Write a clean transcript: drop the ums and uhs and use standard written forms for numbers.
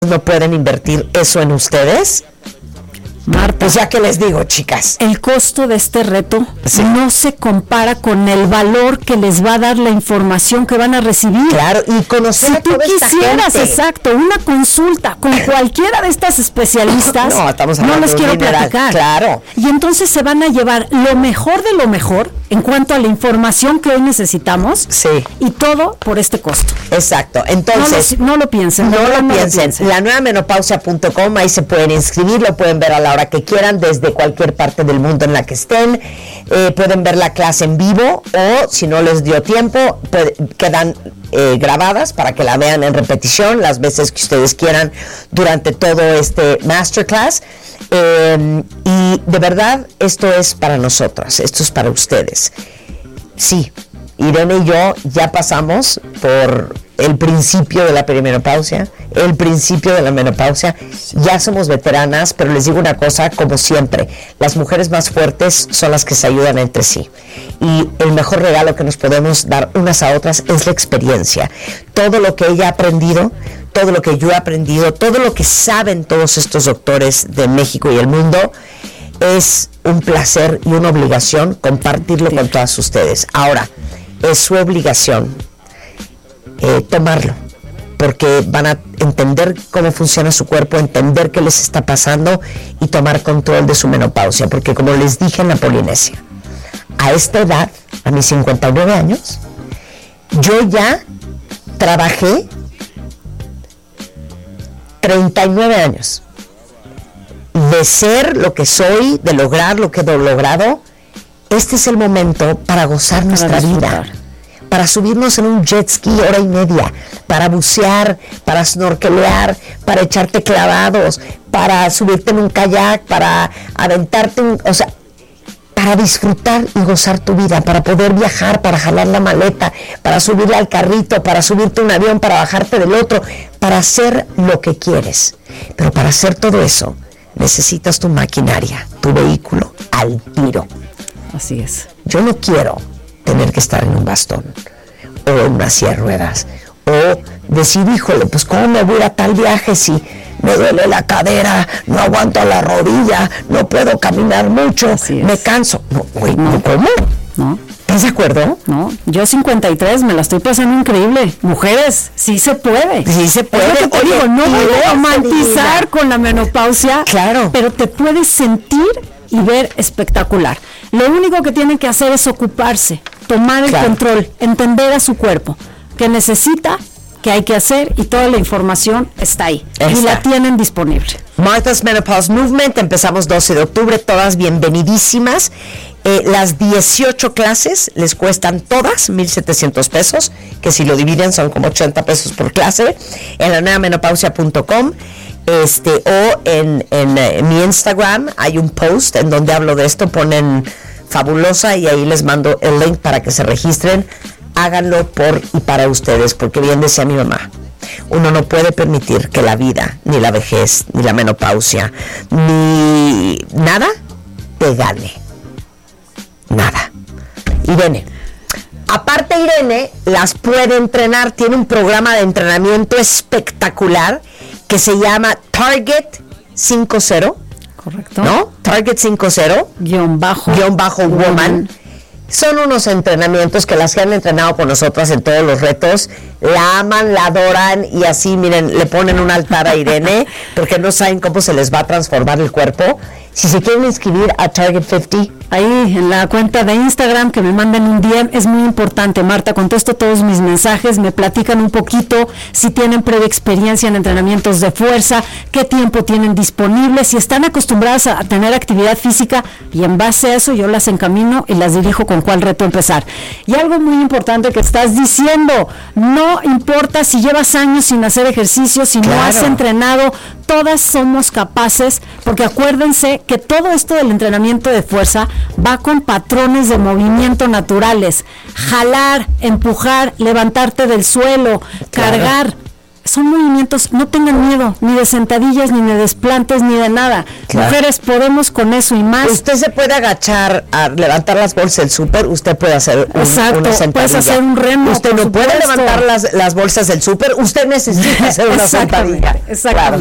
no pueden invertir eso en ustedes? Marta, pues ya que les digo, chicas, el costo de este reto no se compara con el valor que les va a dar la información que van a recibir. Claro, y conocer a toda esta gente. Si tú quisieras, exacto, una consulta con cualquiera de estas especialistas, no les quiero platicar. Claro. Y entonces se van a llevar lo mejor de lo mejor en cuanto a la información que hoy necesitamos. Sí. Y todo por este costo. Exacto. Entonces, no lo piensen. No lo piensen. lanuevamenopausia.com, ahí se pueden inscribir, lo pueden ver a la hora que quieran, desde cualquier parte del mundo en la que estén. Pueden ver la clase en vivo, o si no les dio tiempo, quedan grabadas para que la vean en repetición las veces que ustedes quieran durante todo este masterclass. Y de verdad, esto es para nosotras, esto es para ustedes. Sí, Irene y yo ya pasamos por el principio de la perimenopausia, el principio de la menopausia, ya somos veteranas, pero les digo una cosa, como siempre, las mujeres más fuertes son las que se ayudan entre sí, y el mejor regalo que nos podemos dar unas a otras es la experiencia. Todo lo que ella ha aprendido, todo lo que yo he aprendido, todo lo que saben todos estos doctores de México y el mundo, es un placer y una obligación compartirlo con todas ustedes. Ahora, es su obligación tomarlo, porque van a entender cómo funciona su cuerpo, entender qué les está pasando y tomar control de su menopausia, porque como les dije en la Polinesia, a esta edad, a mis 59 años, yo ya trabajé 39 años de ser lo que soy, de lograr lo que he logrado. Este es el momento para gozar nuestra vida, para subirnos en un jet ski hora y media, para bucear, para snorkelear, para echarte clavados, para subirte en un kayak, para aventarte para disfrutar y gozar tu vida, para poder viajar, para jalar la maleta, para subirle al carrito, para subirte a un avión, para bajarte del otro, para hacer lo que quieres. Pero para hacer todo eso, necesitas tu maquinaria, tu vehículo al tiro. Así es. Yo no quiero tener que estar en un bastón o en una silla de ruedas, o decir, híjole, pues cómo me voy a tal viaje si me duele la cadera, no aguanto la rodilla, no puedo caminar mucho, me canso. No, güey, ¿cómo? No. ¿Estás de acuerdo? No, yo 53, me la estoy pasando increíble. Mujeres, sí se puede. Sí se puede. Es lo que te digo, no voy a romantizar con la menopausia, claro, pero te puedes sentir y ver espectacular. Lo único que tienen que hacer es ocuparse, tomar el control, entender a su cuerpo, que necesita, que hay que hacer, y toda la información está ahí. Y la tienen disponible. Martha's Menopause Movement, empezamos 12 de octubre, todas bienvenidísimas. Las 18 clases les cuestan todas 1,700 pesos, que si lo dividen son como 80 pesos por clase, en lanuevamenopausia.com. O en mi Instagram hay un post en donde hablo de esto, ponen fabulosa, y ahí les mando el link para que se registren. Háganlo por y para ustedes, porque bien decía mi mamá, uno no puede permitir que la vida, ni la vejez, ni la menopausia, ni nada te gane. Nada. Irene, aparte Irene las puede entrenar, tiene un programa de entrenamiento espectacular que se llama Target 50. Correcto. ¿No? Target 50 _ woman. Son unos entrenamientos que las que han entrenado con nosotras en todos los retos la aman, la adoran, y así, miren, le ponen un altar a Irene porque no saben cómo se les va a transformar el cuerpo. Si se quieren inscribir a Target 50, ahí en la cuenta de Instagram, que me manden un DM, es muy importante. Marta, contesto todos mis mensajes, me platican un poquito si tienen previa experiencia en entrenamientos de fuerza, qué tiempo tienen disponible, si están acostumbradas a tener actividad física, y en base a eso yo las encamino y las dirijo con cuál reto empezar. Y algo muy importante que estás diciendo, no importa si llevas años sin hacer ejercicio, si no has entrenado, todas somos capaces, porque acuérdense que todo esto del entrenamiento de fuerza va con patrones de movimiento naturales: jalar, empujar, levantarte del suelo, cargar. son movimientos, no tengan miedo, ni de sentadillas, ni de desplantes, ni de nada. Claro. Mujeres, podemos con eso y más. Usted se puede agachar a levantar las bolsas del súper, usted puede hacer una sentadilla. Puedes hacer un remo. Usted no puede levantar las bolsas del súper, usted necesita hacer una sentadilla. Exactamente. Claro.